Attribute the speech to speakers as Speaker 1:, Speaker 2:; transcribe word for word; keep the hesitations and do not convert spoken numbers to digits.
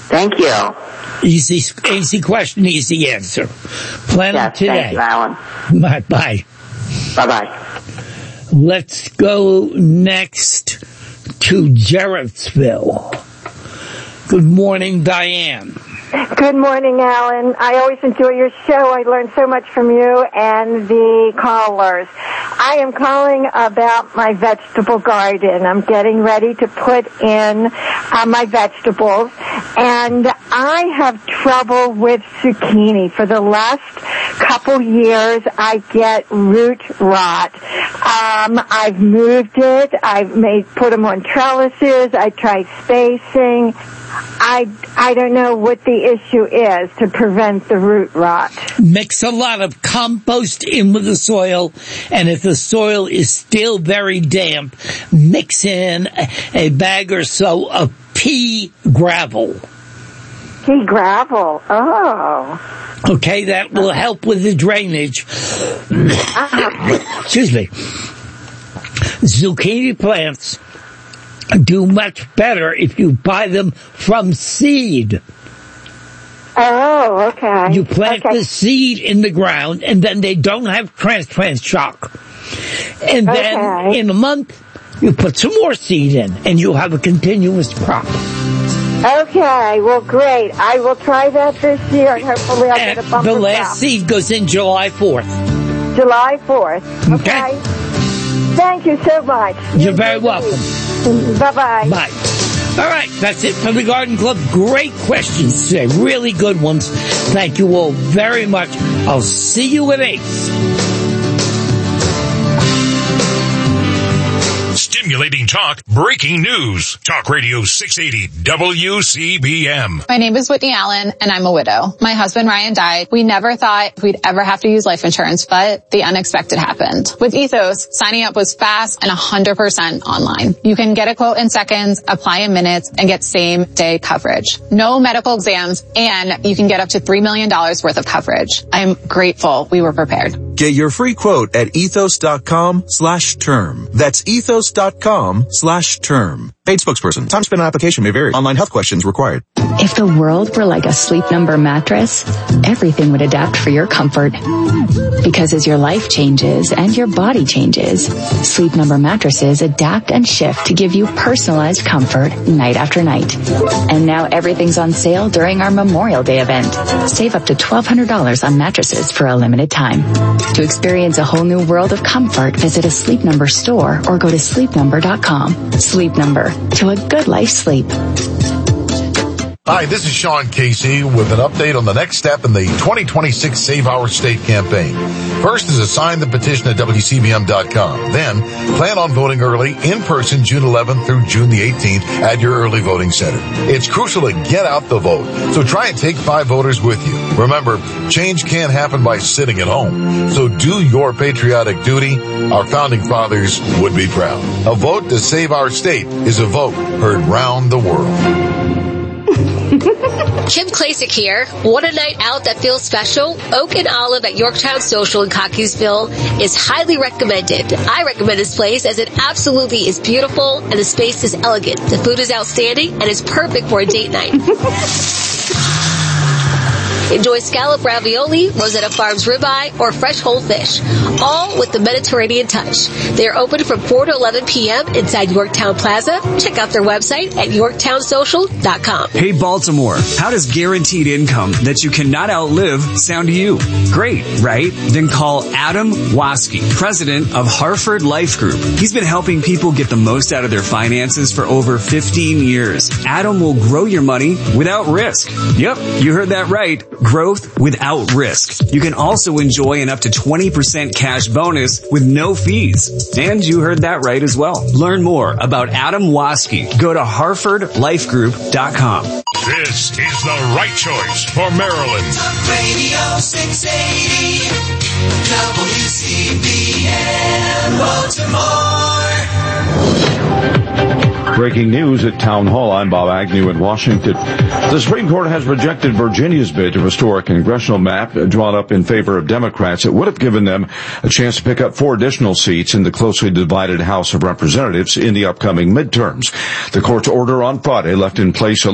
Speaker 1: Thank you.
Speaker 2: Easy, easy question, easy answer. Plan
Speaker 1: yes,
Speaker 2: it today.
Speaker 1: Thank you, Alan.
Speaker 2: Bye bye.
Speaker 1: Bye bye.
Speaker 2: Let's go next to Jarrettsville. Good morning, Diane.
Speaker 3: Good morning, Alan. I always enjoy your show. I learn so much from you and the callers. I am calling about my vegetable garden. I'm getting ready to put in uh, my vegetables, and I have trouble with zucchini. For the last couple years, I get root rot. Um, I've moved it. I've made put them on trellises. I tried spacing. I, I don't know what the issue is to prevent the root rot.
Speaker 2: Mix a lot of compost in with the soil, and if the soil is still very damp, mix in a bag or so of pea gravel.
Speaker 3: Pea gravel, oh.
Speaker 2: Okay, that will help with the drainage.
Speaker 3: Uh-huh.
Speaker 2: Excuse me. Zucchini plants do much better if you buy them from seed.
Speaker 3: Oh, okay.
Speaker 2: You plant
Speaker 3: okay.
Speaker 2: the seed in the ground, and then they don't have transplant shock. And then
Speaker 3: okay.
Speaker 2: in a month, you put some more seed in, and you'll have a continuous crop.
Speaker 3: Okay, well, great. I will try that this year, and hopefully I'll
Speaker 2: and
Speaker 3: get a bumper
Speaker 2: the last
Speaker 3: crop.
Speaker 2: seed goes in July fourth.
Speaker 3: July fourth. Okay.
Speaker 2: Okay.
Speaker 3: Thank you so much.
Speaker 2: You're very welcome.
Speaker 3: Bye-bye.
Speaker 2: Bye. All right, that's it for the Garden Club. Great questions today. Really good ones. Thank you all very much. I'll see you at eight.
Speaker 4: Stimulating talk, breaking news. Talk Radio six eighty W C B M.
Speaker 5: My name is Whitney Allen, and I'm a widow. My husband Ryan died. We never thought we'd ever have to use life insurance, but the unexpected happened. With Ethos, signing up was fast and one hundred percent online. You can get a quote in seconds, apply in minutes, and get same-day coverage. No medical exams, and you can get up to three million dollars worth of coverage. I'm grateful we were prepared.
Speaker 6: Get your free quote at ethos.com slash term. That's ethos.com slash term. Paid spokesperson. Time spent on application may vary. Online health questions required.
Speaker 7: If the world were like a Sleep Number mattress, everything would adapt for your comfort. Because as your life changes and your body changes, Sleep Number mattresses adapt and shift to give you personalized comfort night after night. And now everything's on sale during our Memorial Day event. Save up to twelve hundred dollars on mattresses for a limited time. To experience a whole new world of comfort, visit a Sleep Number store or go to sleep number dot com. Sleep Number. To a good night's sleep.
Speaker 8: Hi, this is Sean Casey with an update on the next step in the twenty twenty-six Save Our State campaign. First is to sign the petition at W C B M dot com. Then, plan on voting early in person June eleventh through June the eighteenth at your early voting center. It's crucial to get out the vote, so try and take five voters with you. Remember, change can't happen by sitting at home, so do your patriotic duty. Our founding fathers would be proud. A vote to save our state is a vote heard round the world.
Speaker 9: Kim Klasick here. Want a night out that feels special? Oak and Olive at Yorktown Social in Cockeysville is highly recommended. I recommend this place as it absolutely is beautiful and the space is elegant. The food is outstanding and is perfect for a date night. Enjoy scallop ravioli, Rosetta Farms ribeye, or fresh whole fish, all with the Mediterranean touch. They are open from four to eleven p.m. inside Yorktown Plaza. Check out their website at yorktown social dot com.
Speaker 10: Hey, Baltimore, how does guaranteed income that you cannot outlive sound to you? Great, right? Then call Adam Waske, president of Hartford Life Group. He's been helping people get the most out of their finances for over fifteen years. Adam will grow your money without risk. Yep, you heard that right. Growth without risk. You can also enjoy an up to twenty percent cash bonus with no fees. And you heard that right as well. Learn more about Adam Waske. Go to hartford life group dot com.
Speaker 4: This is the right choice for Maryland.
Speaker 11: Talk Radio six eighty W C B M Baltimore.
Speaker 12: Breaking news at Town Hall. I'm Bob Agnew in Washington. The Supreme Court has rejected Virginia's bid to restore a congressional map drawn up in favor of Democrats. It would have given them a chance to pick up four additional seats in the closely divided House of Representatives in the upcoming midterms. The court's order on Friday left in place a